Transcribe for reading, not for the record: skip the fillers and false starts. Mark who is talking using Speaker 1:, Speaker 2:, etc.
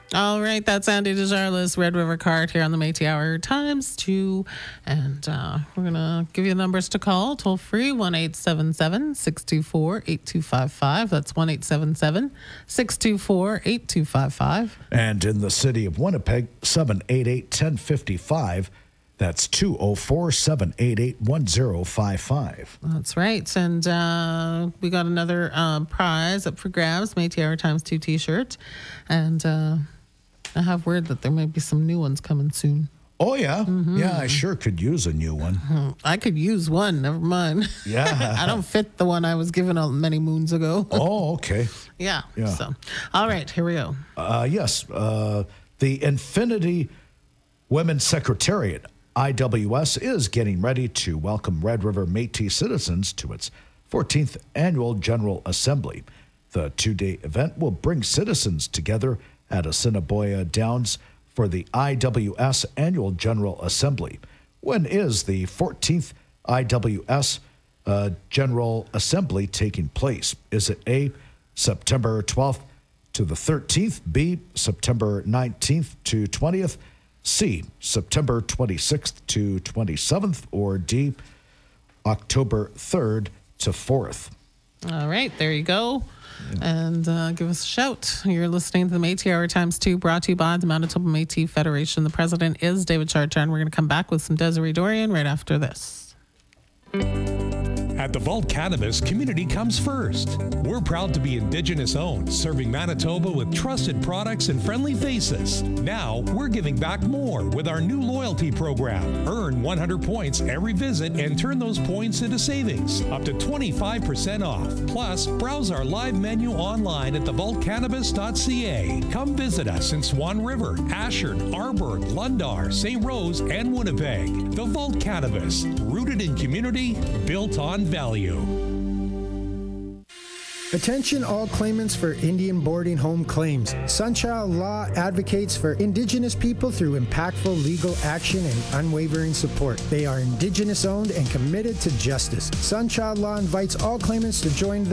Speaker 1: All right, that's Andy DeJarlis, Red River Card here on the Métis Hour times 2. And we're going to give you the numbers to call. Toll free, 1-877-624-8255. That's 1-877-624-8255.
Speaker 2: And in the city of Winnipeg, 788-1055. That's 204-788-1055.
Speaker 1: That's right. And we got another prize up for grabs, Métis Hour times 2 t-shirt. And I have word that there might be some new ones coming soon.
Speaker 2: Oh, yeah? Mm-hmm. Yeah, I sure could use a new one.
Speaker 1: I could use one. Never mind.
Speaker 2: Yeah.
Speaker 1: I don't fit the one I was given many moons ago.
Speaker 2: Oh, okay.
Speaker 1: Yeah. So, all right, here we go.
Speaker 2: Yes. The Infinity Women's Secretariat, IWS, is getting ready to welcome Red River Métis citizens to its 14th Annual General Assembly. The 2-day event will bring citizens together at Assiniboia Downs for the IWS Annual General Assembly. When is the 14th IWS General Assembly taking place? Is it A, September 12th to the 13th, B, September 19th to 20th, C, September 26th to 27th, or D, October 3rd to 4th?
Speaker 1: All right, there you go. And give us a shout. You're listening to the Métis Hour times 2, brought to you by the Manitoba Métis Federation. The president is David Chartrand, and we're going to come back with some Desiree Dorian right after this.
Speaker 3: At the Vault Cannabis, community comes first. We're proud to be Indigenous owned, serving Manitoba with trusted products and friendly faces. Now, we're giving back more with our new loyalty program. Earn 100 points every visit and turn those points into savings, up to 25% off. Plus, browse our live menu online at thevaultcannabis.ca. Come visit us in Swan River, Ashern, Arborg, Lundar, St. Rose, and Winnipeg. The Vault Cannabis, rooted in community, built on value.
Speaker 4: Attention all claimants for Indian boarding home claims. Sunchild Law advocates for Indigenous people through impactful legal action and unwavering support. They are Indigenous owned and committed to justice. Sunchild Law invites all claimants to join